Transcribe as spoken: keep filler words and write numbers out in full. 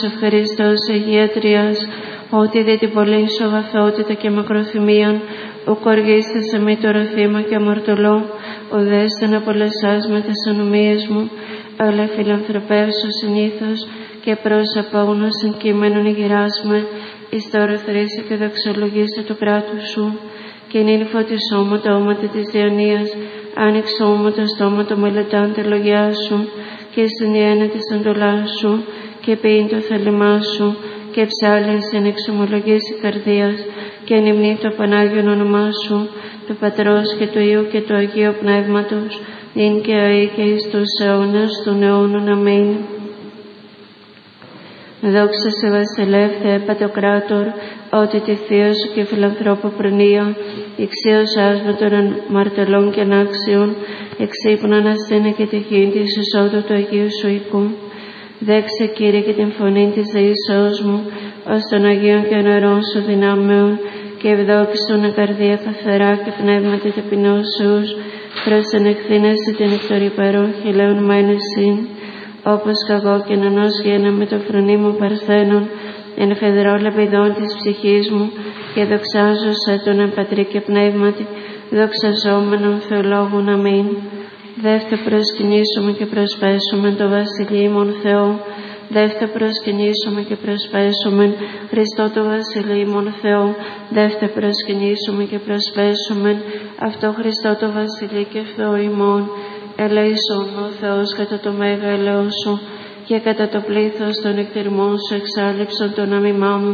ευχαριστώ σε Αγία Τριάς, ότι δι' την πολύ σου αγαθότητα και μακροθυμίαν, ο κοργίστησε μη τώρα θύμα και αμαρτωλό, οδέστε να απολεσάς με τις ανομίες μου, αλλά φιλανθρωπεύσου συνήθως και προς απόγνωση εν κείμενον ηγυράσμε, εις τώρα θρήσει και δοξολογήστε του κράτους σου, και νυν φωτισόμου τα όματα της διανοίας, άνοιξόμου το στόμα το μελετάν τη λογιά σου, και στην ιένα της εντολάς σου, και ποιήν το θέλημά σου, και ψάλεις εν εξομολογήσει καρδίας, και ανυμνεί το Πανάγιον όνομά σου, του Πατρός και του Υιού και του Αγίου Πνεύματος, νυν και αεί και εις τους αιώνας των αιώνων. Αμήν. Δόξα σε βασιλεύ Θεέ Πατοκράτορ, ότι τη θεία σου και φιλανθρώπου προνοία, ηξίωσάς με των αμαρτωλών και ανάξιων, εξύπναν ασθένε και τυχήν της εισόδου του Αγίου σου οικού. Δέξε Κύριε και την φωνή της δεήσεώς μου, ως των Αγίων και νερών σου δυνάμεων, και ευδόξουν καρδία καθαρά και πνεύματι ταπεινώσεως, προς την εκθήνεση την εκτορυπερών χιλέων μένεσιν, όπως καγώ και νονός γέννα με το φρονί μου παρθένων, εν φεδρό λεπιδών της ψυχής μου, και δοξάζω σε τον εν πατρί και πνεύματι, δοξαζόμενον Θεολόγων. Αμήν. Δεύτε προσκυνήσουμε και προσπέσουμε το Βασιλείμον Θεό, δεύτε προσκυνήσουμε και προσπέσουμε Χριστό το Βασιλείμον Θεό, δεύτε προσκυνήσουμε και προσπέσουμε αυτό Χριστό το Βασιλεί και Θεό ημών. Ελέησον ο Θεός κατά το μέγα ελαιό σου, και κατά το πλήθος των εκτιρμών σου εξάλληψον τον αμημά μου.